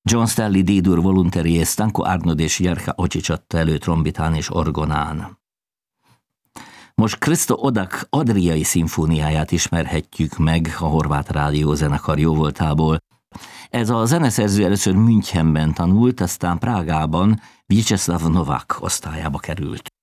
John Stanley D-dur voluntary Stanko Arnold és Jerka Ocsics adta elő trombitán és orgonán. Most Kriszto Odak Adriai szimfóniáját ismerhetjük meg a horvát rádiózenekar jóvoltából. Ez a zeneszerző először Münchenben tanult, aztán Prágában Vyacheslav Novák osztályába került.